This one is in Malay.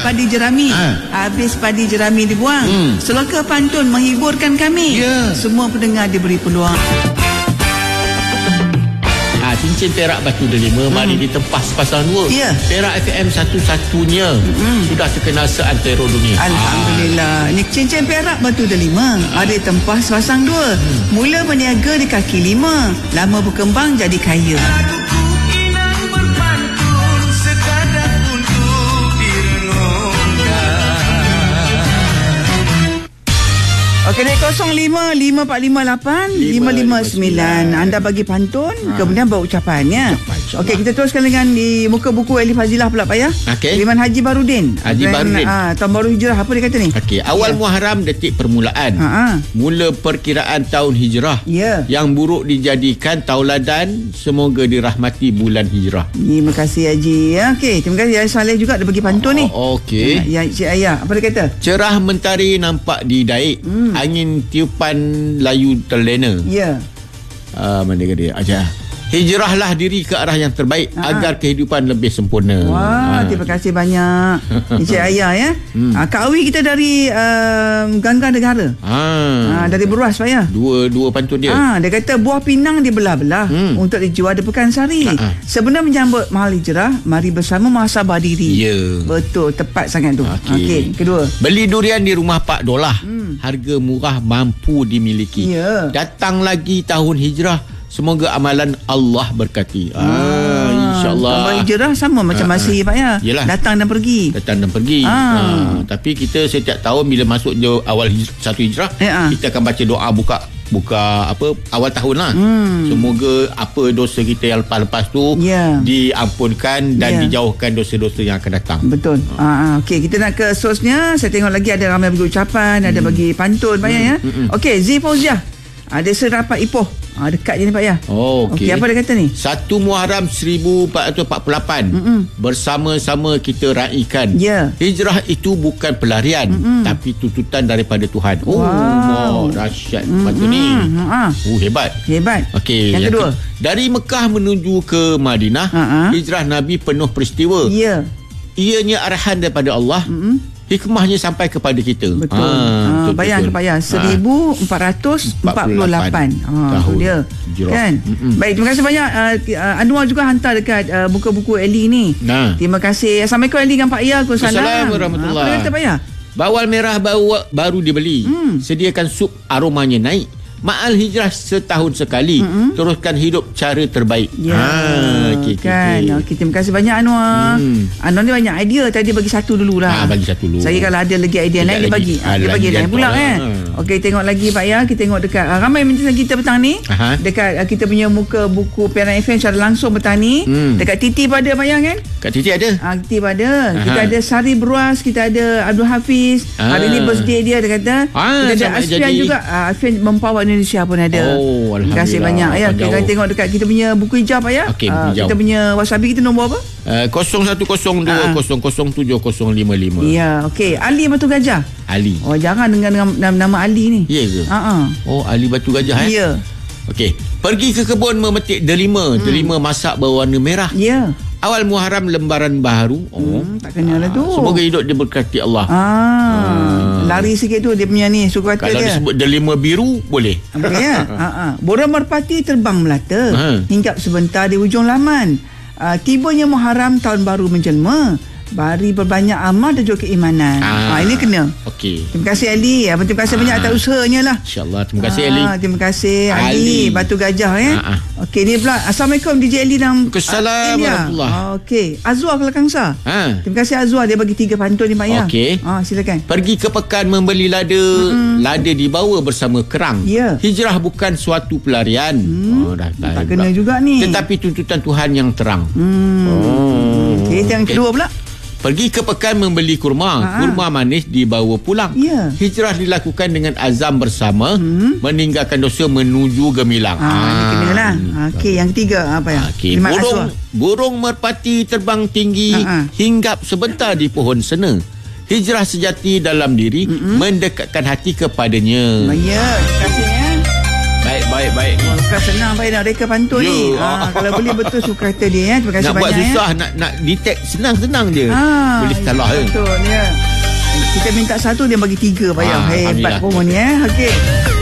padi jerami. Habis padi jerami dibuang, seloka pantun menghiburkan kami. Semua pendengar diberi peluang. Cincin perak batu delima mari ditempah sepasang dua. Perak FM satu-satunya sudah terkenal seantero dunia. Alhamdulillah. Ini cincin perak batu delima ada tempah sepasang dua. Mula berniaga di kaki lima, lama berkembang jadi kaya. Okey, 05-5458-559. Anda bagi pantun, kemudian berucapannya. Okey, kita teruskan dengan di muka buku Elif Fazilah pula, Pak ya. Liman Haji Barudin. Tahun baru hijrah, apa dia kata ni? Okey, awal Muharram detik permulaan. Mula perkiraan tahun hijrah. Yang buruk dijadikan tauladan, semoga dirahmati bulan hijrah. Terima kasih Haji. Okey, terima kasih. Saleh juga ada bagi pantun ni. Okey. Ya, Cik Ayah, apa dia kata? Cerah mentari nampak di daik. Angin tiupan layu terlena. Mana dia? Aja. Hijrahlah diri ke arah yang terbaik agar kehidupan lebih sempurna. Terima kasih banyak Encik Ayah ya. Kak Awi kita dari Ganggang Negara. Dari Beruas Pak ya. Dua pantun dia. Dia kata buah pinang dibelah-belah untuk dijual di Pekansari. Sebelum menyambut mahal hijrah, mari bersama muhasabah diri. Betul, tepat sangat tu. Okey, kedua. Beli durian di rumah Pak Dolah. Harga murah mampu dimiliki. Datang lagi tahun hijrah. Semoga amalan Allah berkati. InsyaAllah. Tahun hijrah sama macam masih Pak ya. Datang dan pergi. Tapi kita setiap tahun bila masuk awal satu hijrah, kita akan baca doa buka awal tahun lah. Semoga apa dosa kita yang lepas tu diampunkan dan dijauhkan dosa-dosa yang akan datang. Betul. Okey, kita nak ke seterusnya. Saya tengok lagi ada ramai bagi ucapan, ada bagi pantun Pak ya. Okey, Z Fauziah. Ada serapat Ipoh. Dekat je ni Pak ya. Okey, apa dia kata ni? 1 Muharram 1448. Bersama-sama kita raikan. Hijrah itu bukan pelarian, tapi tuntutan daripada Tuhan. Dahsyat patut ni. Hebat. Okey, yang kedua. Dari Mekah menuju ke Madinah, hijrah Nabi penuh peristiwa. Ianya arahan daripada Allah. Hikmahnya sampai kepada kita. Betul. Bayang Pak ya, 1448 tahun dia. Kan? Baik, terima kasih banyak. Anwar juga hantar dekat buku-buku Eli ni. Terima kasih. Assalamualaikum Eli dengan Pak Ya. Assalamualaikum warahmatullahi. Apa kata Pak Ya? Bawal merah baru dibeli. Sediakan sup aromanya naik. Ma'al hijrah setahun sekali. Teruskan hidup cara terbaik. Okey, terima kasih banyak Anwar. Anwar ni banyak idea. Tadi bagi satu dululah. Bagi satu dulu. Saya kalau ada lagi idea lain dia bagi. Dia bagi lain pula kan. Okey, tengok lagi Pak Ya. Kita tengok dekat ramai mention kita petang ni. Dekat kita punya muka buku Piaran FM secara langsung petang ni. Dekat Titi pada Pak Ya kan? Kat Titi ada. Titi pada. Kita ada Sari Beruas, kita ada Abdul Hafiz. Hari ni birthday dia kata. Kita ada Asfian juga. Asfian mempower Indonesia pun ada. Terima kasih banyak ya. Kita tengok dekat kita punya buku hijau Pak ya. Kita punya WhatsApp kita nombor apa? 0102070055. Ya, okey. Ali Batu Gajah. Ali. Jarang dengan nama Ali ni. Ya ke? Ali Batu Gajah Ya. Okey. Pergi ke kebun memetik delima. Delima masak berwarna merah. Ya. Awal Muharram lembaran baru. Tak kenal lah tu. Semoga hidup diberkati Allah. Lari sikit tu dia punya ni suka kata kalau dia. Kalau disebut delima biru boleh. Ya. Borang merpati terbang melata. Hinggap sebentar di ujung laman. Tibanya Muharram tahun baru menjelma. Bari berbanyak amal dan juga keimanan. Ini kena. Okey. Terima kasih Ali. Terima kasih banyak atas usahanya lah. InsyaAllah. Terima kasih Ali. Terima kasih Ali Batu Gajah ya. Okey, ni pula. Assalamualaikum DJ Ali dan Assalamualaikum. Okey. Azwar Kelakangsa. Terima kasih Azwar. Dia bagi 3 pantun ni Pak ya. Okey. Silakan. Pergi ke pekan membeli lada. Lada dibawa bersama kerang. Hijrah bukan suatu pelarian. Tak kena juga ni. Tetapi tuntutan Tuhan yang terang. Okey, yang kedua pula. Pergi ke pekan membeli kurma. Kurma manis dibawa pulang. Hijrah dilakukan dengan azam bersama. Meninggalkan dosa menuju gemilang. Ini kena lah. Okey, yang ketiga apa ya? Burung merpati terbang tinggi. Hinggap sebentar di pohon sena. Hijrah sejati dalam diri. Mendekatkan hati kepadanya. Terima kasih ya. Baik. Baik. Bukan senang Pak nak reka pantun ni. Kalau boleh betul suka kata dia. Terima kasih nak banyak. Nak buat susah, nak detect senang-senang je. Boleh salah je. Betul, ya. Kita minta 1, dia bagi 3 Pak Yang. Hebat pun ni. Okey.